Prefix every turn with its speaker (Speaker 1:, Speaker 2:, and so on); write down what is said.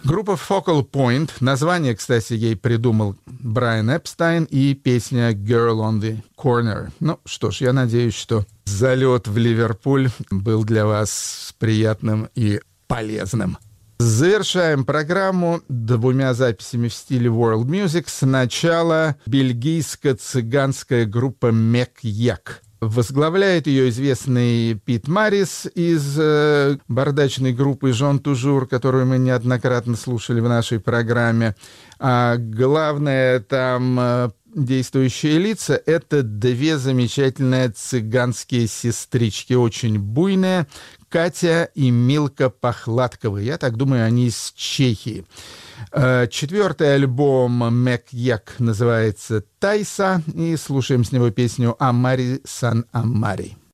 Speaker 1: Группа Focal Point. Название, кстати, ей придумал Брайан Эпстайн, и песня «Girl on the Corner». Ну что ж, я надеюсь, что залет в Ливерпуль был для вас приятным и полезным. Завершаем программу двумя записями в стиле World Music. Сначала бельгийско-цыганская группа Мек-Як. Возглавляет ее известный Пит Марис из бардачной группы «Жон Тужур», которую мы неоднократно слушали в нашей программе. А главное там действующие лица — это две замечательные цыганские сестрички, очень буйные, Катя и Милка Похладковы. Я так думаю, они из Чехии. Четвертый альбом Мек-Як называется «Тайса», и слушаем с него песню «Амари Сан Амари».